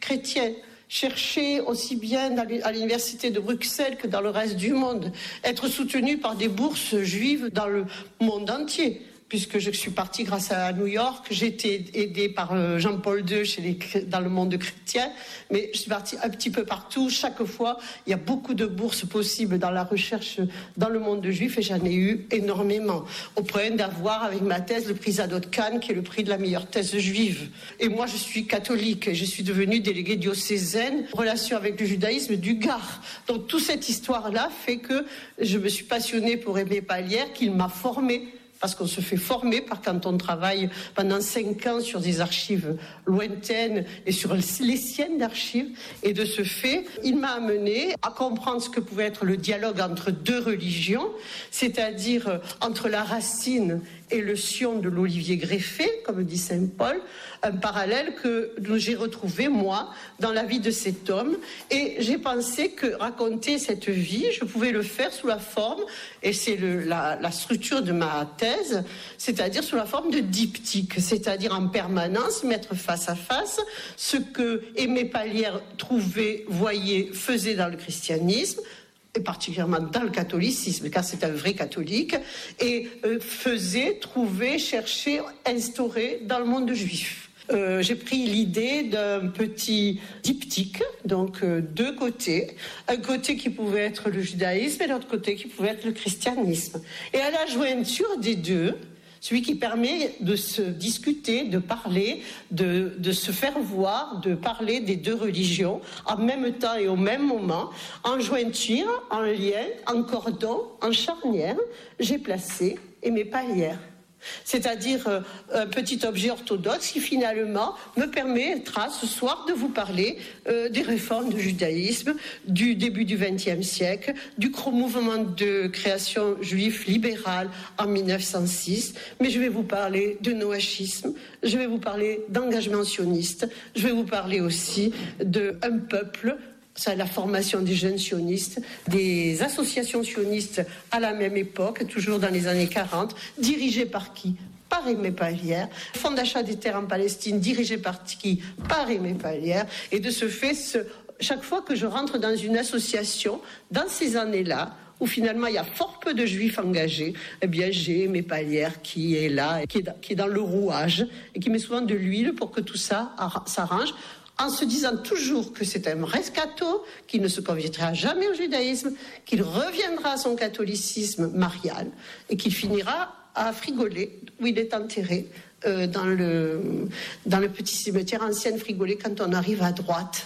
chrétiens. Chercher aussi bien à l'université de Bruxelles que dans le reste du monde, être soutenu par des bourses juives dans le monde entier. Puisque je suis partie grâce à New York, j'ai été aidée par Jean-Paul II dans le monde chrétien, mais je suis partie un petit peu partout. Chaque fois, il y a beaucoup de bourses possibles dans la recherche dans le monde juif et j'en ai eu énormément. Au point d'avoir avec ma thèse le prix Zadok-Khan, qui est le prix de la meilleure thèse juive. Et moi, je suis catholique et je suis devenue déléguée diocésaine en relation avec le judaïsme du Gard. Donc toute cette histoire-là fait que je me suis passionnée pour Aimé Pallière, qu'il m'a formée. Parce qu'on se fait former quand on travaille pendant 5 ans sur des archives lointaines et sur les siennes d'archives. Et de ce fait, il m'a amené à comprendre ce que pouvait être le dialogue entre deux religions, c'est-à-dire entre la racine et le sion de l'olivier greffé, comme dit saint Paul, un parallèle que j'ai retrouvé, moi, dans la vie de cet homme. Et j'ai pensé que raconter cette vie, je pouvais le faire sous la forme, et c'est la structure de ma thèse, c'est-à-dire sous la forme de diptyque, c'est-à-dire en permanence mettre face à face ce que Aimé Pallière trouvait, voyait, faisait dans le christianisme, et particulièrement dans le catholicisme, car c'est un vrai catholique, et faisait, trouvait, cherchait, instaurait dans le monde juif. J'ai pris l'idée d'un petit diptyque, donc deux côtés. Un côté qui pouvait être le judaïsme et l'autre côté qui pouvait être le christianisme. Et à la jointure des deux, celui qui permet de se discuter, de parler, de se faire voir, de parler des deux religions en même temps et au même moment, en jointure, en lien, en cordon, en charnière, j'ai placé Aimé Pallière. C'est-à-dire un petit objet orthodoxe qui finalement me permettra ce soir de vous parler des réformes du judaïsme, du début du XXe siècle, du mouvement de création juif libéral en 1906, mais je vais vous parler de noachisme, je vais vous parler d'engagement sioniste, je vais vous parler aussi d'un peuple. C'est la formation des jeunes sionistes, des associations sionistes à la même époque, toujours dans les années 40, dirigées par qui ? Par Aimé Pallière. Fonds d'achat des terres en Palestine, dirigé par qui ? Par Aimé Pallière. Et de ce fait, chaque fois que je rentre dans une association, dans ces années-là, où finalement il y a fort peu de juifs engagés, eh bien j'ai Aimé Pallière qui est là, qui est dans le rouage, et qui met souvent de l'huile pour que tout ça s'arrange, en se disant toujours que c'est un vrai catho, qu'il ne se convertira jamais au judaïsme, qu'il reviendra à son catholicisme marial et qu'il finira à Frigolet, où il est enterré, dans le petit cimetière ancien de Frigolet, quand on arrive à droite.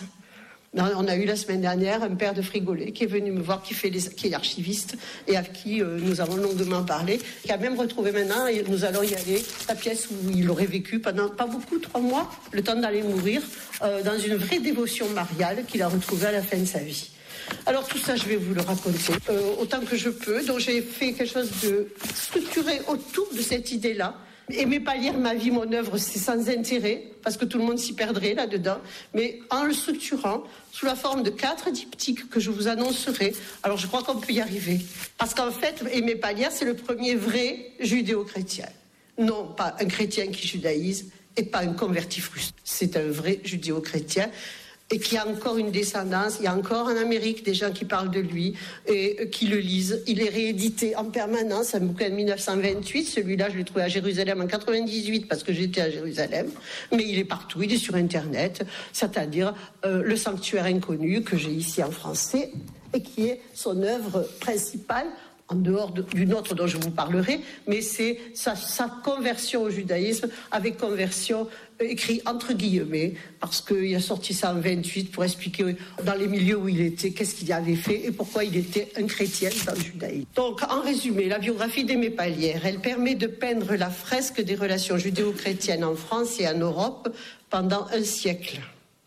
On a eu la semaine dernière un père de Frigolet qui est venu me voir, qui est archiviste et à qui nous avons longuement parlé, qui a même retrouvé maintenant, et nous allons y aller, la pièce où il aurait vécu pendant pas beaucoup, 3 mois, le temps d'aller mourir, dans une vraie dévotion mariale qu'il a retrouvée à la fin de sa vie. Alors tout ça, je vais vous le raconter autant que je peux. Donc j'ai fait quelque chose de structuré autour de cette idée-là. Aimé Pallière, ma vie, mon œuvre, c'est sans intérêt, parce que tout le monde s'y perdrait là-dedans, mais en le structurant sous la forme de 4 diptyques que je vous annoncerai. Alors je crois qu'on peut y arriver. Parce qu'en fait, Aimé Pallière, c'est le premier vrai judéo-chrétien. Non pas un chrétien qui judaïse et pas un converti frustré. C'est un vrai judéo-chrétien. Et qui a encore une descendance. Il y a encore en Amérique des gens qui parlent de lui et qui le lisent. Il est réédité en permanence, un bouquin de 1928. Celui-là, je l'ai trouvé à Jérusalem en 98 parce que j'étais à Jérusalem. Mais il est partout, il est sur Internet, c'est-à-dire Le Sanctuaire inconnu que j'ai ici en français et qui est son œuvre principale, en dehors d'une autre dont je vous parlerai, mais c'est sa conversion au judaïsme, avec conversion écrit entre guillemets, parce qu'il a sorti ça en 28 pour expliquer dans les milieux où il était, qu'est-ce qu'il avait fait et pourquoi il était un chrétien dans le judaïsme. Donc, en résumé, la biographie d'Aimé Pallière, elle permet de peindre la fresque des relations judéo-chrétiennes en France et en Europe pendant un siècle.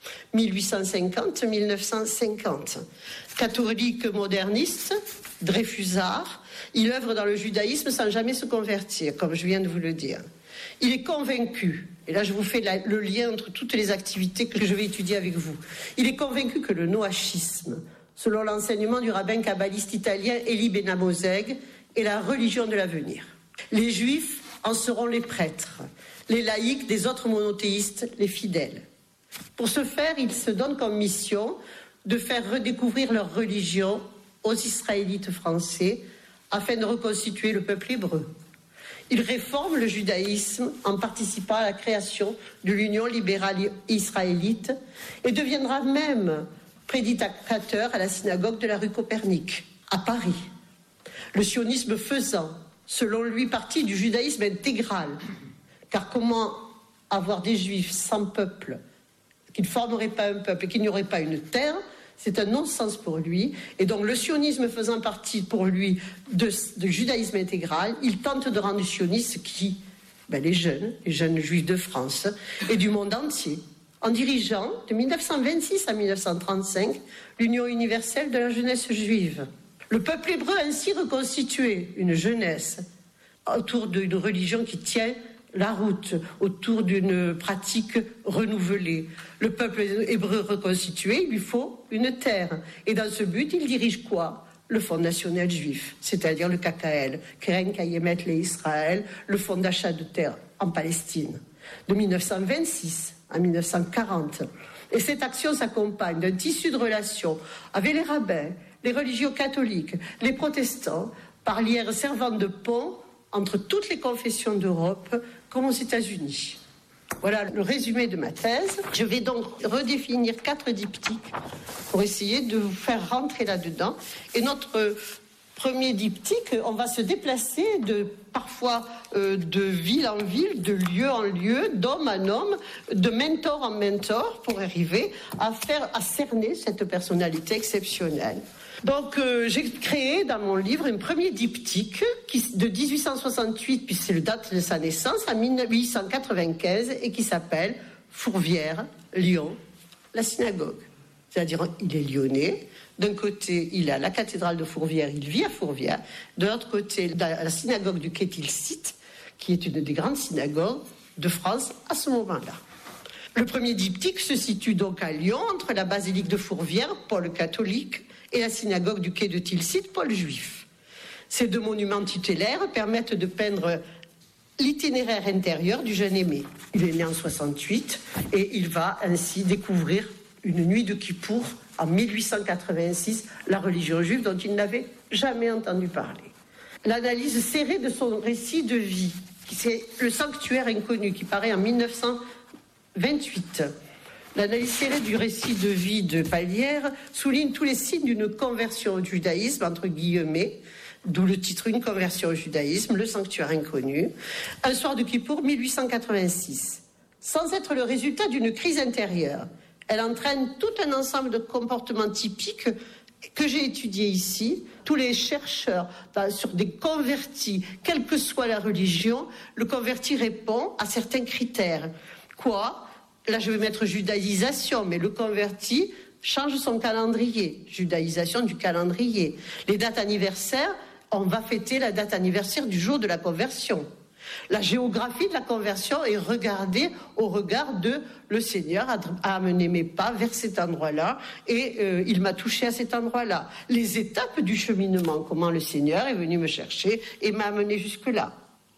1850-1950. Catholique moderniste, Dreyfusard, il œuvre dans le judaïsme sans jamais se convertir, comme je viens de vous le dire. Il est convaincu, et là je vous fais le lien entre toutes les activités que je vais étudier avec vous, il est convaincu que le noachisme, selon l'enseignement du rabbin kabbaliste italien Elie Benamozeg, est la religion de l'avenir. Les juifs en seront les prêtres, les laïcs des autres monothéistes, les fidèles. Pour ce faire, il se donne comme mission de faire redécouvrir leur religion aux Israélites français afin de reconstituer le peuple hébreu. Il réforme le judaïsme en participant à la création de l'Union libérale israélite et deviendra même prédicateur à la synagogue de la rue Copernic, à Paris. Le sionisme faisant, selon lui, partie du judaïsme intégral. Car comment avoir des juifs sans peuple, qui ne formeraient pas un peuple et qui n'y aurait pas une terre, c'est un non-sens pour lui. Et donc le sionisme faisant partie pour lui de judaïsme intégral, il tente de rendre sioniste qui les jeunes juifs de France et du monde entier, en dirigeant de 1926 à 1935 l'Union universelle de la jeunesse juive. Le peuple hébreu a ainsi reconstitué une jeunesse autour d'une religion qui tient la route, autour d'une pratique renouvelée. Le peuple hébreu reconstitué, il lui faut une terre. Et dans ce but, il dirige quoi ? Le Fonds national juif, c'est-à-dire le KKL, Keren Kayemet le Israël, le fonds d'achat de terre en Palestine, de 1926 à 1940. Et cette action s'accompagne d'un tissu de relations avec les rabbins, les religieux catholiques, les protestants, par lien servant de pont entre toutes les confessions d'Europe, comme aux États-Unis. Voilà le résumé de ma thèse. Je vais donc redéfinir 4 diptyques pour essayer de vous faire rentrer là-dedans. Et notre premier diptyque, on va se déplacer parfois de ville en ville, de lieu en lieu, d'homme en homme, de mentor en mentor, pour arriver à cerner cette personnalité exceptionnelle. Donc j'ai créé dans mon livre un premier diptyque de 1868, puisque c'est le date de sa naissance, à 1895, et qui s'appelle Fourvière, Lyon, la synagogue. C'est-à-dire, il est lyonnais. D'un côté, il est à la cathédrale de Fourvière, il vit à Fourvière. De l'autre côté, la synagogue du quai Tilsit, qui est une des grandes synagogues de France à ce moment-là. Le premier diptyque se situe donc à Lyon, entre la basilique de Fourvière, Paul catholique, et la synagogue du quai de Tilsit, Paul juif. Ces 2 monuments tutélaires permettent de peindre l'itinéraire intérieur du jeune aimé. Il est né en 68 et il va ainsi découvrir une nuit de Kippour en 1886, la religion juive dont il n'avait jamais entendu parler. L'analyse serrée de son récit de vie, c'est Le sanctuaire inconnu, qui paraît en 1928. L'analyse serrée du récit de vie de Pallière souligne tous les signes d'une conversion au judaïsme, entre guillemets, d'où le titre Une conversion au judaïsme, Le sanctuaire inconnu, un soir de Kippour 1886. Sans être le résultat d'une crise intérieure, elle entraîne tout un ensemble de comportements typiques que j'ai étudiés ici. Tous les chercheurs sur des convertis, quelle que soit la religion, le converti répond à certains critères. Quoi ? Là, je vais mettre judaïsation, mais le converti change son calendrier. Judaïsation du calendrier. Les dates anniversaires, on va fêter la date anniversaire du jour de la conversion. La géographie de la conversion est regardée au regard de le Seigneur a amené mes pas vers cet endroit-là et il m'a touché à cet endroit-là. Les étapes du cheminement, comment le Seigneur est venu me chercher et m'a amené jusque-là.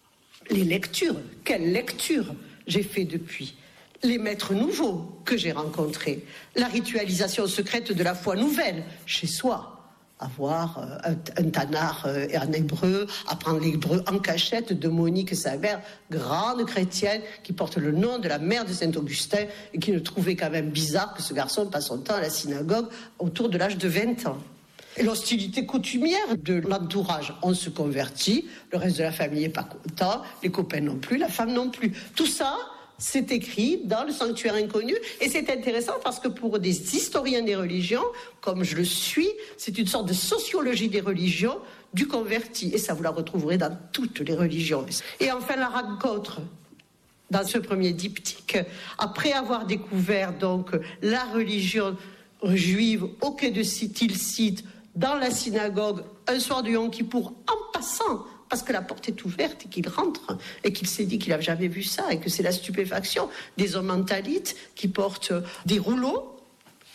Les lectures, quelles lectures j'ai fait depuis ? Les maîtres nouveaux que j'ai rencontrés, la ritualisation secrète de la foi nouvelle chez soi, avoir un tanar en hébreu, apprendre l'hébreu en cachette de Monique Savert, grande chrétienne qui porte le nom de la mère de Saint-Augustin et qui ne trouvait quand même bizarre que ce garçon passe son temps à la synagogue autour de l'âge de 20 ans. Et l'hostilité coutumière de l'entourage, on se convertit, le reste de la famille n'est pas content, les copains non plus, la femme non plus. Tout ça, c'est écrit dans Le sanctuaire inconnu et c'est intéressant parce que pour des historiens des religions, comme je le suis, c'est une sorte de sociologie des religions du converti et ça vous la retrouverez dans toutes les religions. Et enfin la rencontre dans ce premier diptyque, après avoir découvert donc la religion juive au quai de Tilsit, dans la synagogue, un soir de Yom Kippour, en passant, parce que la porte est ouverte et qu'il rentre, et qu'il s'est dit qu'il n'avait jamais vu ça, et que c'est la stupéfaction des hommes en talit qui portent des rouleaux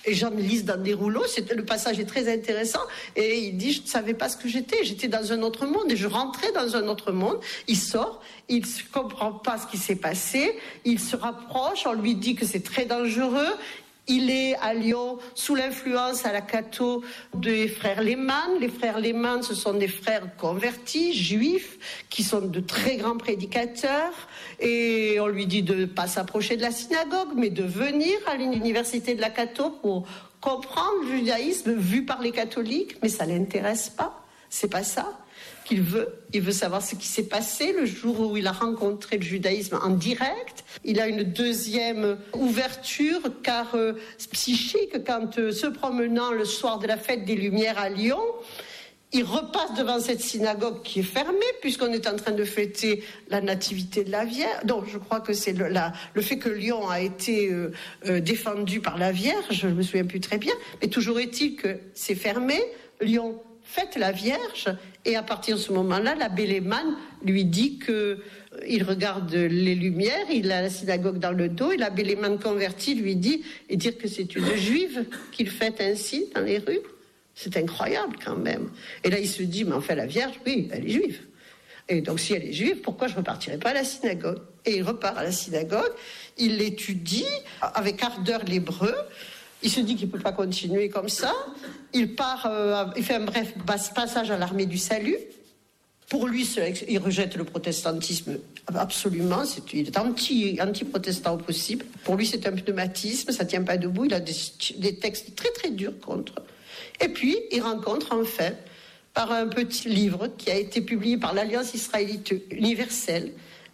Et j'en lise dans des rouleaux, le passage est très intéressant, et il dit, je ne savais pas ce que j'étais dans un autre monde, et je rentrais dans un autre monde. Il sort, il ne comprend pas ce qui s'est passé, il se rapproche, on lui dit que c'est très dangereux. Il est à Lyon sous l'influence à la Cato des frères Lehmann. Les frères Lehmann, ce sont des frères convertis, juifs, qui sont de très grands prédicateurs. Et on lui dit de ne pas s'approcher de la synagogue, mais de venir à l'université de la Cato pour comprendre le judaïsme vu par les catholiques. Mais ça ne l'intéresse pas. C'est pas ça qu'il veut. Il veut savoir ce qui s'est passé le jour où il a rencontré le judaïsme en direct. Il a une deuxième ouverture, car psychique, quand se promenant le soir de la fête des Lumières à Lyon, il repasse devant cette synagogue qui est fermée, puisqu'on est en train de fêter la nativité de la Vierge. Donc je crois que c'est le fait que Lyon a été défendu par la Vierge, je ne me souviens plus très bien, mais toujours est-il que c'est fermé. Lyon fête la Vierge, et à partir de ce moment-là, l'abbé Lehmann lui dit qu'il regarde les lumières, il a la synagogue dans le dos, et l'abbé Lehmann converti lui dit, et dire que c'est une juive qu'il fête ainsi dans les rues, c'est incroyable quand même. Et là il se dit, mais enfin la Vierge, oui, elle est juive. Et donc si elle est juive, pourquoi je ne repartirai pas à la synagogue? Et il repart à la synagogue, il étudie avec ardeur l'hébreu. Il se dit qu'il ne peut pas continuer comme ça. Il part, il fait un bref passage à l'armée du salut. Pour lui, il rejette le protestantisme absolument. Il est anti-protestant au possible. Pour lui, c'est un pneumatisme, ça ne tient pas debout. Il a des textes très très durs contre. Et puis, il rencontre enfin, par un petit livre qui a été publié par l'Alliance israélite universelle,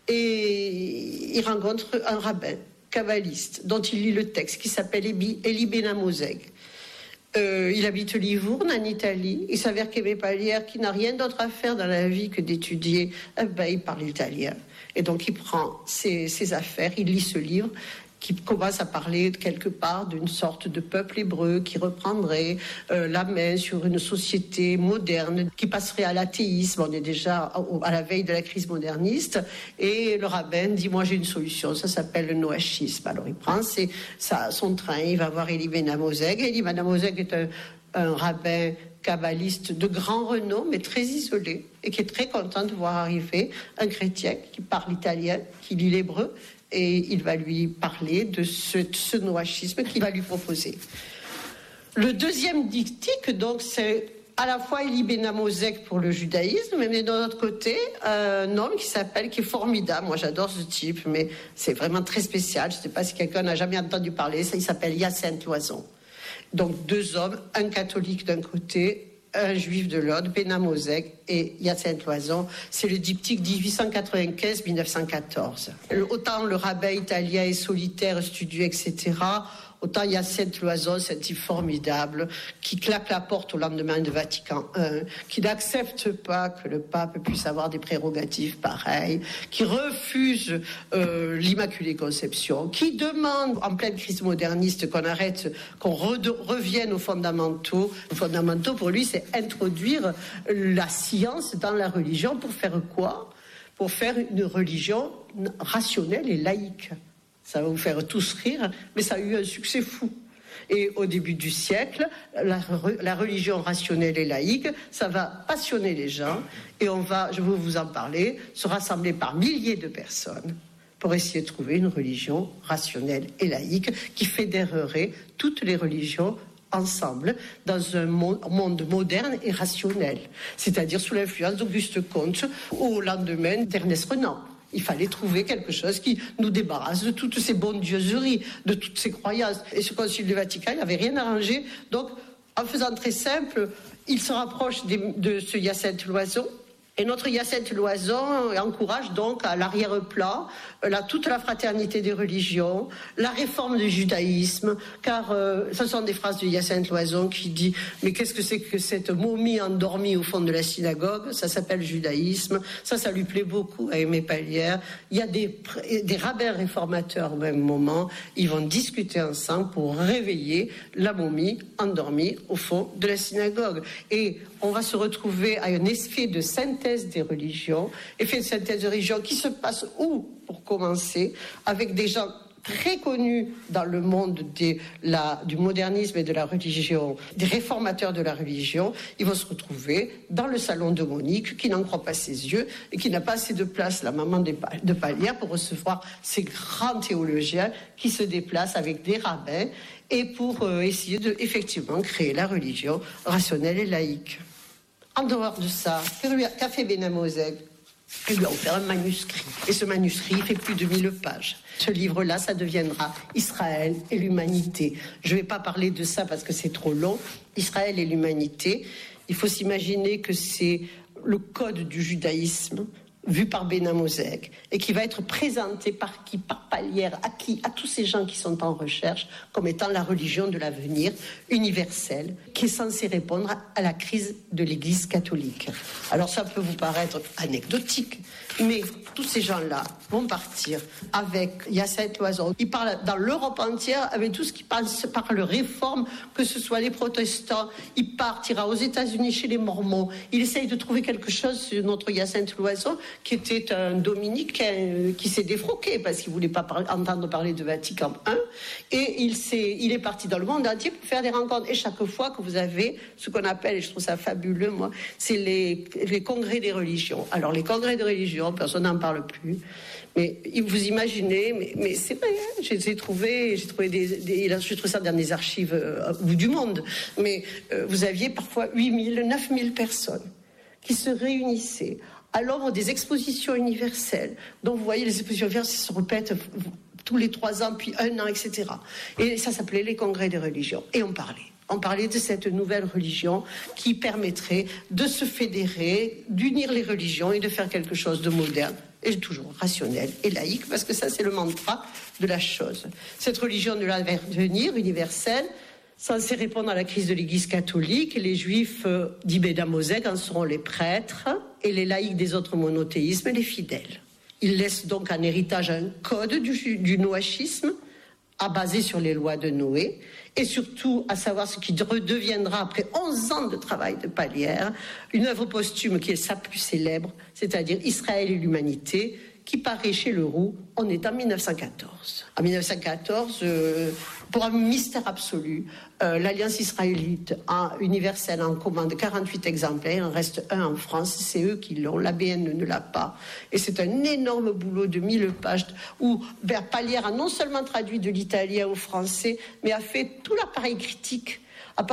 et il rencontre un rabbin kabbaliste, dont il lit le texte, qui s'appelle Elie Ben Amozeg. Il habite Livourne, en Italie. Il s'avère qu'Aimé Pallière, qui n'a rien d'autre à faire dans la vie que d'étudier, il parle italien. Et donc il prend ses affaires, il lit ce livre, qui commence à parler quelque part d'une sorte de peuple hébreu qui reprendrait la main sur une société moderne, qui passerait à l'athéisme. On est déjà à la veille de la crise moderniste. Et le rabbin dit, moi j'ai une solution, ça s'appelle le noachisme. Alors il prend son train, il va voir Elie Ben Amozeg. Elie Ben Amozeg est un rabbin kabbaliste de grand renom, mais très isolé, et qui est très content de voir arriver un chrétien qui parle italien, qui lit l'hébreu, et il va lui parler de ce noachisme qu'il va lui proposer. Le deuxième diptyque, donc, c'est à la fois Elie Ben Amozeg pour le judaïsme, mais de l'autre côté, un homme qui est formidable. Moi, j'adore ce type, mais c'est vraiment très spécial. Je ne sais pas si quelqu'un n'a jamais entendu parler. Il s'appelle Hyacinthe Loison. Donc, deux hommes, un catholique d'un côté, un juif de l'autre, Ben Amozeg et Hyacinthe Loison. C'est le diptyque 1895-1914. Autant le rabbin italien est solitaire, studieux, etc., autant Hyacinthe Loison, c'est un type formidable, qui claque la porte au lendemain de Vatican I, qui n'accepte pas que le pape puisse avoir des prérogatives pareilles, qui refuse l'Immaculée Conception, qui demande, en pleine crise moderniste, qu'on revienne aux fondamentaux. Les fondamentaux, pour lui, c'est introduire la science dans la religion. Pour faire quoi? Pour faire une religion rationnelle et laïque. Ça va vous faire tous rire, mais ça a eu un succès fou. Et au début du siècle, la religion rationnelle et laïque, ça va passionner les gens. Et je vais vous en parler, se rassembler par milliers de personnes pour essayer de trouver une religion rationnelle et laïque qui fédérerait toutes les religions ensemble dans un monde moderne et rationnel. C'est-à-dire sous l'influence d'Auguste Comte au lendemain d'Ernest Renan. Il fallait trouver quelque chose qui nous débarrasse de toutes ces bondieuseries, de toutes ces croyances. Et ce concile du Vatican, il n'avait rien arrangé. Donc, en faisant très simple, il se rapproche de ce Hyacinthe Loison. Et notre Hyacinthe Loison encourage donc à l'arrière-plan toute la fraternité des religions, la réforme du judaïsme, car ce sont des phrases de Hyacinthe Loison qui dit « Mais qu'est-ce que c'est que cette momie endormie au fond de la synagogue ?» Ça s'appelle judaïsme, ça lui plaît beaucoup à Aimé Pallière. Il y a des rabbins réformateurs au même moment, ils vont discuter ensemble pour réveiller la momie endormie au fond de la synagogue. Et on va se retrouver à un effet de synthèse des religions, effet de synthèse de religion qui se passe où, pour commencer, avec des gens très connus dans le monde du modernisme et de la religion, des réformateurs de la religion, ils vont se retrouver dans le salon de Monique, qui n'en croit pas ses yeux et qui n'a pas assez de place, la maman de Palière, pour recevoir ces grands théologiens qui se déplacent avec des rabbins et pour essayer de effectivement créer la religion rationnelle et laïque. En dehors de ça, qu'a fait Benamoseg ? Il lui a offert un manuscrit. Et ce manuscrit fait plus de 1000 pages. Ce livre-là, ça deviendra Israël et l'humanité. Je ne vais pas parler de ça parce que c'est trop long. Israël et l'humanité, il faut s'imaginer que c'est le code du judaïsme vu par Benamoseg et qui va être présenté par qui ? Par Palière, à tous ces gens qui sont en recherche comme étant la religion de l'avenir universelle qui est censée répondre à la crise de l'Église catholique. Alors ça peut vous paraître anecdotique, mais tous ces gens-là vont partir avec Hyacinthe Loison. Ils parlent dans l'Europe entière avec tout ce qui passe par le réforme, que ce soit les protestants. Il ira aux États-Unis chez les Mormons. Il essaye de trouver quelque chose sur notre Hyacinthe Loison, qui était un dominicain qui s'est défroqué parce qu'il ne voulait pas entendre parler de Vatican I. Et il est parti dans le monde entier pour faire des rencontres. Et chaque fois que vous avez ce qu'on appelle, et je trouve ça fabuleux, moi, c'est les congrès des religions. Alors, les congrès des religions, personne n'en parle plus. Mais vous imaginez, mais c'est vrai, hein, j'ai trouvé ça dans des archives au bout du monde. Mais vous aviez parfois 8000, 9000 personnes qui se réunissaient à l'ombre des expositions universelles. Donc vous voyez, les expositions universelles se répètent tous les 3 ans, puis 1 an, etc. Et ça s'appelait les congrès des religions. Et on parlait de cette nouvelle religion qui permettrait de se fédérer, d'unir les religions et de faire quelque chose de moderne et toujours rationnel et laïque, parce que ça, c'est le mantra de la chose. Cette religion de l'avenir universelle, censée répondre à la crise de l'Église catholique, les Juifs d'Ibéda-Mosègue en seront les prêtres et les laïcs des autres monothéismes, les fidèles. Il laisse donc en héritage un code du noachisme à baser sur les lois de Noé et surtout à savoir ce qui redeviendra après 11 ans de travail de Palière, une œuvre posthume qui est sa plus célèbre, c'est-à-dire Israël et l'humanité, qui paraît chez Leroux, on est en 1914. En 1914, pour un mystère absolu, l'Alliance israélite universelle en commande 48 exemplaires, il en reste un en France, c'est eux qui l'ont, l'ABN ne l'a pas. Et c'est un énorme boulot de 1000 pages où Palière a non seulement traduit de l'italien au français, mais a fait tout l'appareil critique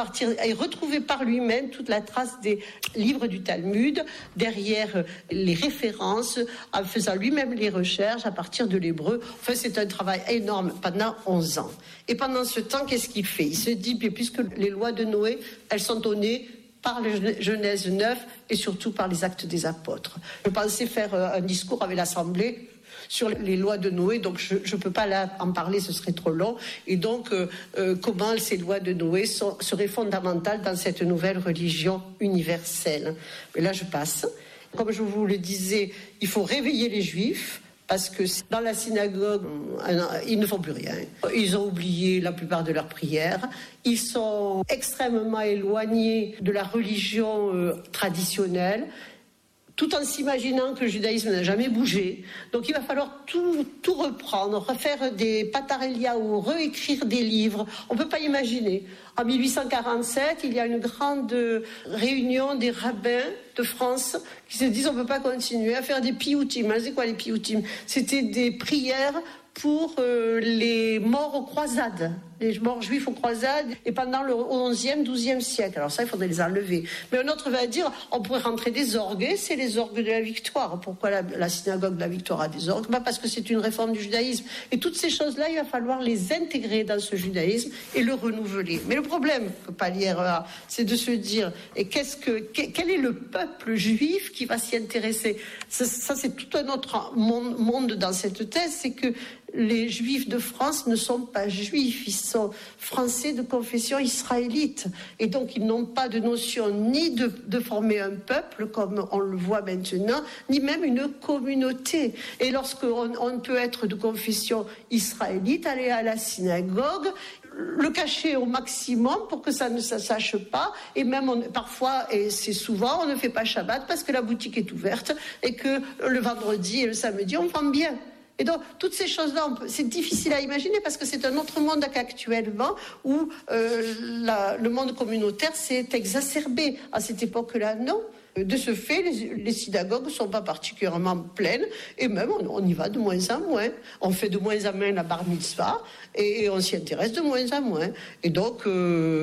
et retrouvé par lui-même toute la trace des livres du Talmud, derrière les références, en faisant lui-même les recherches à partir de l'hébreu. Enfin, c'est un travail énorme pendant 11 ans. Et pendant ce temps, qu'est-ce qu'il fait ? Il se dit, puisque les lois de Noé, elles sont données par le Genèse 9 et surtout par les actes des apôtres. Je pensais faire un discours avec l'Assemblée sur les lois de Noé, donc je ne peux pas là en parler, ce serait trop long. Et donc, comment ces lois de Noé seraient fondamentales dans cette nouvelle religion universelle. Mais là, je passe. Comme je vous le disais, il faut réveiller les Juifs, parce que dans la synagogue, ils ne font plus rien. Ils ont oublié la plupart de leurs prières. Ils sont extrêmement éloignés de la religion traditionnelle, tout en s'imaginant que le judaïsme n'a jamais bougé. Donc il va falloir tout reprendre, refaire des Patarelia ou réécrire des livres. On ne peut pas imaginer. En 1847, il y a une grande réunion des rabbins de France qui se disent on ne peut pas continuer à faire des piyoutim. C'est quoi les piyoutim ? C'était des prières pour les morts aux croisades, les morts juifs aux croisades, et pendant le 11e, 12e siècle. Alors ça, il faudrait les enlever. Mais un autre va dire, on pourrait rentrer des orgues, et c'est les orgues de la victoire. Pourquoi la synagogue de la victoire a des orgues ? Parce que c'est une réforme du judaïsme. Et toutes ces choses-là, il va falloir les intégrer dans ce judaïsme et le renouveler. Mais le problème que Palière a, c'est de se dire, quel est le peuple juif qui va s'y intéresser ? Ça, c'est tout un autre monde dans cette thèse, c'est que les Juifs de France ne sont pas juifs, ils sont français de confession israélite. Et donc, ils n'ont pas de notion ni de former un peuple, comme on le voit maintenant, ni même une communauté. Et lorsqu'on peut être de confession israélite, aller à la synagogue, le cacher au maximum pour que ça ne se sache pas, et même parfois, et c'est souvent, on ne fait pas Shabbat parce que la boutique est ouverte et que le vendredi et le samedi, on vend bien. Et donc, toutes ces choses-là, c'est difficile à imaginer parce que c'est un autre monde qu'actuellement où le monde communautaire s'est exacerbé. À cette époque-là, non. De ce fait, les synagogues ne sont pas particulièrement pleines et même on y va de moins en moins. On fait de moins en moins la bar mitzvah et on s'y intéresse de moins en moins. Et donc...